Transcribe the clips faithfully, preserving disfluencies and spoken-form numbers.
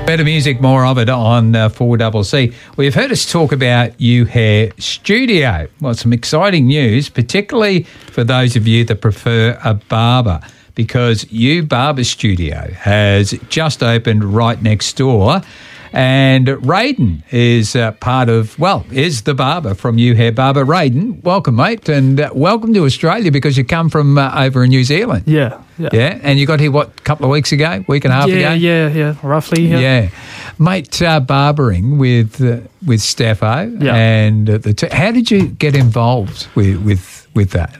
Better music, more of it on uh, four C C. Well, you've heard us talk about You Hair Studio. Well, some exciting news, particularly for those of you that prefer a barber, because You Barber Studio has just opened right next door. And Raiden is uh, part of, well, is the barber from You Hair Barber. Raiden, welcome, mate, and uh, welcome to Australia because you come from uh, over in New Zealand. Yeah, yeah. Yeah, and you got here, what, a couple of weeks ago, week and a half yeah, ago? Yeah, yeah, roughly. Yeah, yeah. Mate, uh, barbering with uh, with Steffo. Yeah. And uh, the t- how did you get involved with with, with that?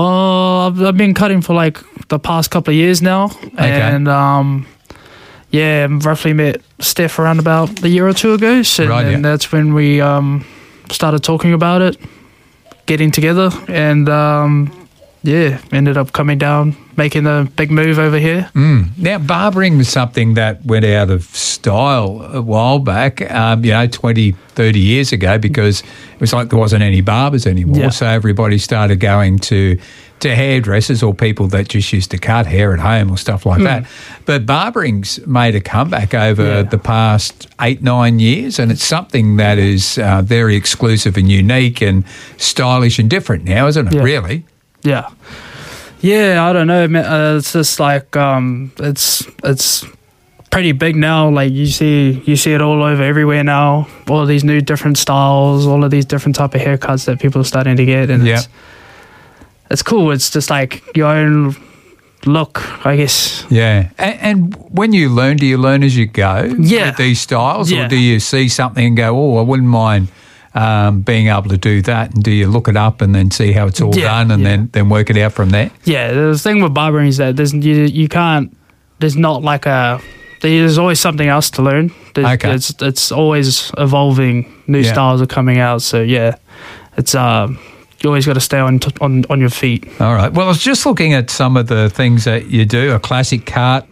Oh, I've, I've been cutting for like the past couple of years now, Okay. and um, yeah, roughly met Steph around about a year or two ago, so Right, and yeah. that's when we um started talking about it, getting together, and um, yeah, ended up coming down, making the big move over here. Mm. Now, barbering was something that went out of style a while back, um, you know, twenty, thirty years ago, because it was like there wasn't any barbers anymore. Yeah. So everybody started going to, to hairdressers or people that just used to cut hair at home or stuff like that. But barbering's made a comeback over Yeah. the past eight, nine years, and it's something that is uh, very exclusive and unique and stylish and different now, isn't it, Yeah. really? Yeah. Yeah, I don't know, man. Uh, it's just like um, it's it's pretty big now. Like you see, you see it all over everywhere now. All of these new different styles, all of these different type of haircuts that people are starting to get, and Yeah. it's it's cool. It's just like your own look, I guess. Yeah. And, and when you learn, do you learn as you go Yeah. with these styles? Yeah. Or do you see something and go, oh, I wouldn't mind um, being able to do that? And do you look it up and then see how it's all Yeah, done and yeah. then, then work it out from there? Yeah, the thing with barbering is that there's you you can't. There's not like a. There's always something else to learn. There's, Okay. It's it's always evolving. New Yeah. styles are coming out. So yeah, it's um. You always got to stay on, t- on on your feet. All right. Well, I was just looking at some of the things that you do, a classic cut,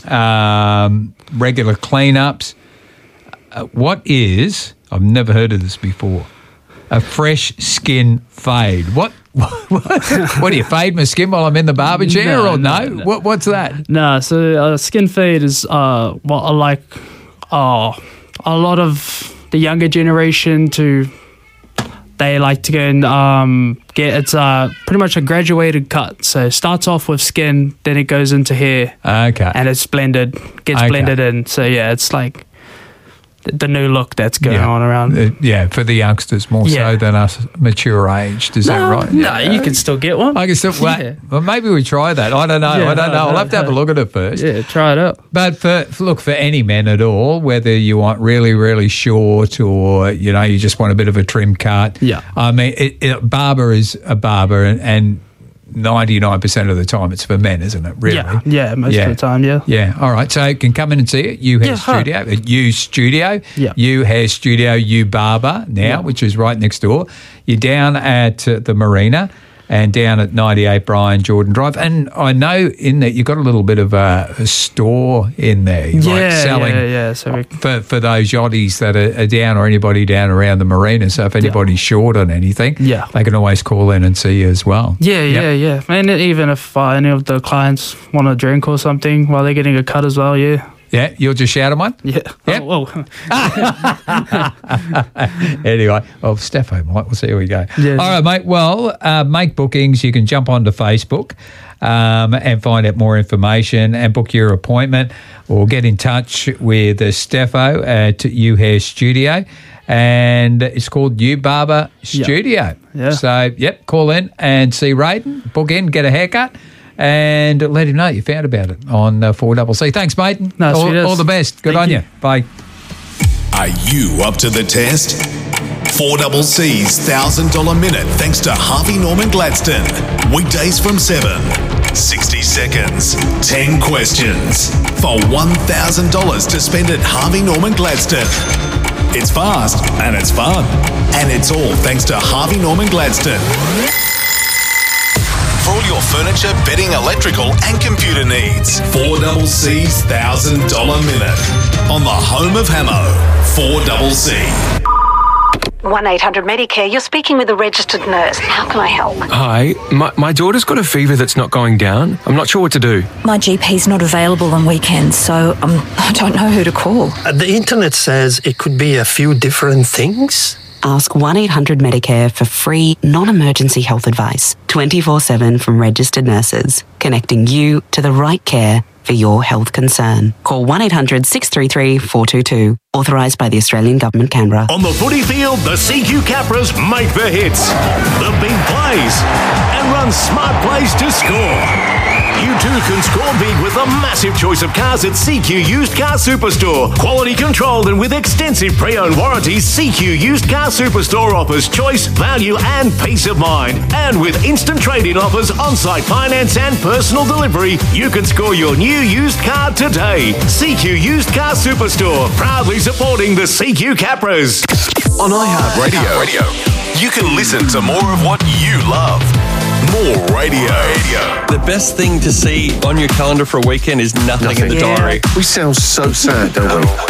um, regular cleanups. Uh, what is, I've never heard of this before, a fresh skin fade. What what, what do you fade my skin while I'm in the barber chair No, or no? no, no. What What's that? No, so uh, skin fade is uh, what I like. Uh, a lot of the younger generation to they like to go and um, get it's uh, pretty much a graduated cut. So it starts off with skin, then it goes into hair, Okay. and it's blended, gets Okay. blended in. So yeah, it's like the, the new look that's going Yeah. on around. Uh, yeah, for the youngsters more Yeah. so than us mature aged. Is that no, right? no, Yeah. you can still get one. I can still. Well, Yeah. well, maybe we try that. I don't know. Yeah, I don't no, know. I'll no, have to have a no. look at it first. Yeah, try it out. But for, for look, for any men at all, whether you want really, really short or, you know, you just want a bit of a trim cut. Yeah. I mean, it, it, barber is a barber, and, and ninety-nine percent of the time it's for men, isn't it? Really? Yeah, yeah, most Yeah. of the time, yeah. Yeah. All right. So you can come in and see it. You Hair Yeah, huh. Studio. At You Studio. Yeah. You Hair Studio. You Barber now, Yeah. which is right next door. You're down at uh, the Marina and down at ninety-eight Brian Jordan Drive. And I know in that you've got a little bit of a, a store in there, like Yeah, selling yeah, yeah. So we, for, for those yachties that are, are down or anybody down around the marina. So if anybody's short on anything, Yeah. they can always call in and see you as well. Yeah, Yep. yeah, yeah. And even if uh, any of the clients want a drink or something while they're getting a cut as well, yeah. Yeah, you'll just shout them one? Yeah. Yep. Oh, oh. Anyway, well, Steffo might. We'll see how we go. Yeah. All right, mate. Well, uh, make bookings. You can jump onto Facebook um, and find out more information and book your appointment, or get in touch with uh, Steffo at You Hair Studio. And it's called You Barber Studio. Yeah. So, yep, call in and see Raiden, book in, get a haircut, and let him know you found about it on uh, four C C. Thanks, mate. No, all, sweet as. all the best. Good Thank on you. you. Bye. Are you up to the test? four C C's one thousand dollars minute thanks to Harvey Norman Gladstone. Weekdays from seven. sixty seconds. ten questions. For one thousand dollars to spend at Harvey Norman Gladstone. It's fast and it's fun. And it's all thanks to Harvey Norman Gladstone. For all your furniture, bedding, electrical and computer needs. four C C's one thousand dollars minute. On the home of Hamo. four C C. one eight hundred Medicare, you're speaking with a registered nurse. How can I help? Hi, my, my daughter's got a fever that's not going down. I'm not sure what to do. My G P's not available on weekends, so um, I don't know who to call. Uh, the internet says it could be a few different things. Ask one eight hundred Medicare for free, non-emergency health advice, twenty-four seven from registered nurses, connecting you to the right care for your health concern. Call one eight hundred six three three four two two. Authorised by the Australian Government, Canberra. On the footy field, the C Q Capras make the hits, the big plays, and run smart plays to score. You too can score big with a massive choice of cars at C Q Used Car Superstore. Quality controlled and with extensive pre-owned warranties, C Q Used Car Superstore offers choice, value and peace of mind. And with instant trade-in offers, on-site finance and personal delivery, you can score your new used car today. C Q Used Car Superstore, proudly supporting the C Q Capras. On iHeartRadio, Radio, you can listen to more of what you love. More radio. radio. The best thing to see on your calendar for a weekend is nothing, nothing. in the diary. We sound so sad, don't we?